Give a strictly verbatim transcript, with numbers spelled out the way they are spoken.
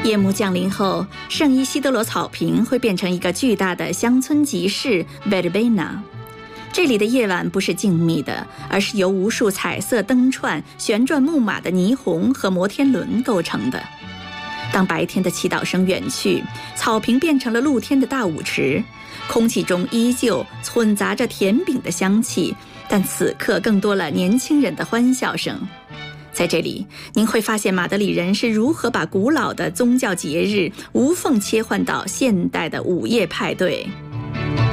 夜幕降临后，圣伊西多罗草坪会变成一个巨大的乡村集市 Verbena。 这里的夜晚不是静谧的，而是由无数彩色灯串、旋转木马的霓虹和摩天轮构成的。当白天的祈祷声远去，草坪变成了露天的大舞池，空气中依旧混杂着甜饼的香气，但此刻更多了年轻人的欢笑声。在这里，您会发现马德里人是如何把古老的宗教节日无缝切换到现代的午夜派对。